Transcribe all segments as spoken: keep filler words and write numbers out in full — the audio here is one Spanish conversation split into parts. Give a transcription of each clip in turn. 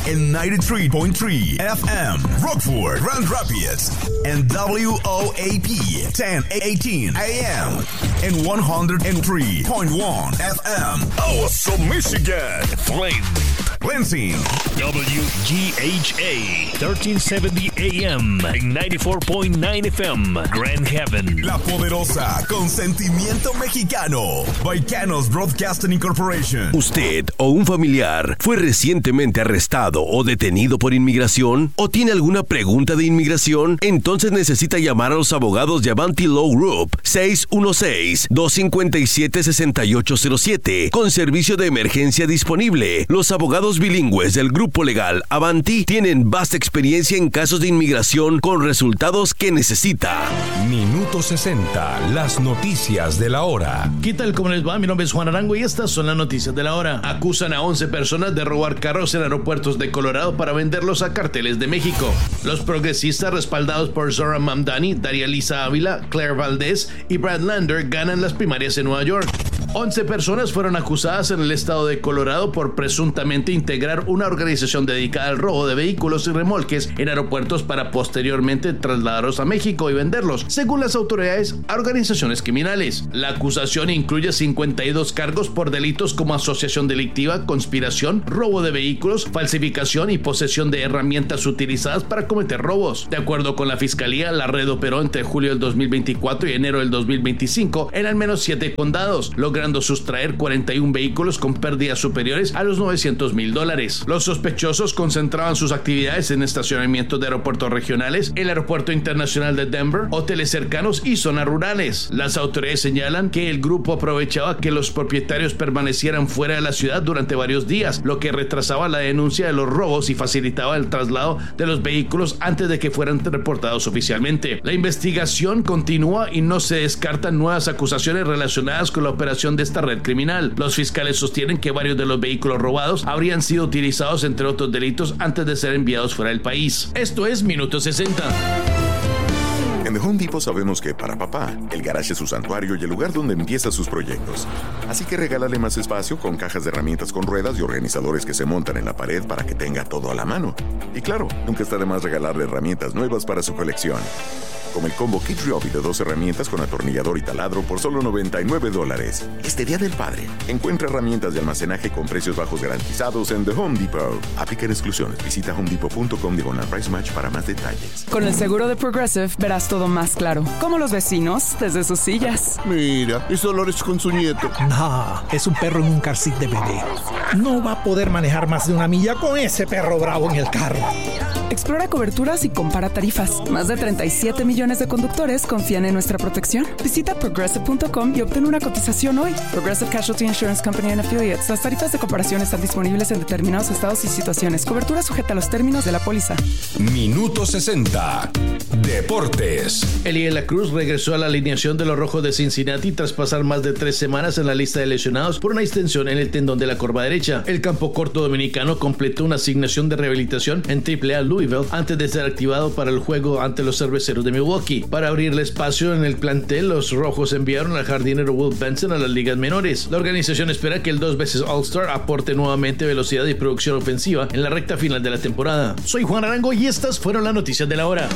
en ninety-three point three F M, Rockford, Grand Rapids, and W O A P ten eighteen A M, and one oh three point one F M, Awesome, Michigan, Flint, Lansing, W G H A thirteen seventy A M, and ninety-four point nine F M, Grand Haven. La poderosa, con sentimiento mexicano, Baicanos Broadcasting Incorporation. ¿Usted o un familiar fue recientemente arrestado o detenido por inmigración? ¿O tiene alguna pregunta de inmigración? Entonces necesita llamar a los abogados de Avanti Law Group seis uno seis, dos cinco siete, seis ocho cero siete con servicio de emergencia disponible. Los abogados bilingües del grupo legal Avanti tienen vasta experiencia en casos de inmigración con resultados que necesita. Minuto sesenta, las noticias de la hora. ¿Qué tal? ¿Cómo les va? Mi nombre es Juan Arango y estas son las noticias de la hora. Acusan a once personas de robar carros en aeropuertos de Colorado para venderlos a carteles de México. Los progresistas respaldados por Zohran Mamdani, Daria Lisa Ávila, Claire Valdez y Brad Lander ganan las primarias en Nueva York. once personas fueron acusadas en el estado de Colorado por presuntamente integrar una organización dedicada al robo de vehículos y remolques en aeropuertos para posteriormente trasladarlos a México y venderlos, según las autoridades, a organizaciones criminales. La acusación incluye cincuenta y dos cargos por delitos como asociación delictiva, conspiración, robo de vehículos, falsificación y posesión de herramientas utilizadas para cometer robos. De acuerdo con la fiscalía, la red operó entre julio del dos mil veinticuatro y enero del dos mil veinticinco en al menos siete condados, logrando sustraer cuarenta y uno vehículos con pérdidas superiores a los novecientos mil dólares. Los sospechosos concentraban sus actividades en estacionamientos de aeropuertos regionales, el aeropuerto internacional de Denver, hoteles cercanos y zonas rurales. Las autoridades señalan que el grupo aprovechaba que los propietarios permanecieran fuera de la ciudad durante varios días, lo que retrasaba la denuncia de los robos y facilitaba el traslado de los vehículos antes de que fueran reportados oficialmente. La investigación continúa y no se descartan nuevas acusaciones relacionadas con la operación de esta red criminal. Los fiscales sostienen que varios de los vehículos robados habrían sido utilizados entre otros delitos antes de ser enviados fuera del país. Esto es Minuto sesenta. En The Home Depot sabemos que para papá, el garage es su santuario y el lugar donde empieza sus proyectos. Así que regálale más espacio con cajas de herramientas con ruedas y organizadores que se montan en la pared para que tenga todo a la mano. Y claro, nunca está de más regalarle herramientas nuevas para su colección. Como el combo Kid Ryobi de dos herramientas con atornillador y taladro por solo noventa y nueve dólares. Este Día del Padre, encuentra herramientas de almacenaje con precios bajos garantizados en The Home Depot. Aplican exclusiones. Visita homedepot punto com diagonal price match para más detalles. Con el seguro de Progressive verás todo más claro. Como los vecinos desde sus sillas. Mira, es Dolores con su nieto. No, es un perro en un car seat de bebé. No va a poder manejar más de una milla con ese perro bravo en el carro. Explora coberturas y compara tarifas. Más de treinta y siete millones de conductores confían en nuestra protección. Visita progressive punto com y obtén una cotización hoy. Progressive Casualty Insurance Company and Affiliates. Las tarifas de comparación están disponibles en determinados estados y situaciones. Cobertura sujeta a los términos de la póliza. Minuto sesenta. Deportes. Eli de la Cruz regresó a la alineación de los Rojos de Cincinnati tras pasar más de tres semanas en la lista de lesionados por una extensión en el tendón de la corva derecha. El campo corto dominicano completó una asignación de rehabilitación en triple A Louisville antes de ser activado para el juego ante los Cerveceros de Milwaukee. Para abrirle espacio en el plantel, los Rojos enviaron al jardinero Will Benson a las ligas menores. La organización espera que el dos veces All-Star aporte nuevamente velocidad y producción ofensiva en la recta final de la temporada. Soy Juan Arango y estas fueron las noticias de la hora.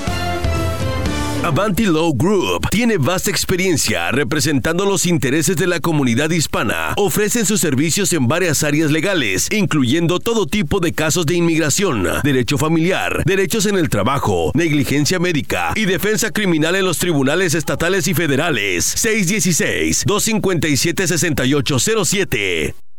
Avanti Law Group tiene vasta experiencia representando los intereses de la comunidad hispana. Ofrecen sus servicios en varias áreas legales, incluyendo todo tipo de casos de inmigración, derecho familiar, derechos en el trabajo, negligencia médica y defensa criminal en los tribunales estatales y federales. seis uno seis, dos cinco siete, seis ocho cero siete.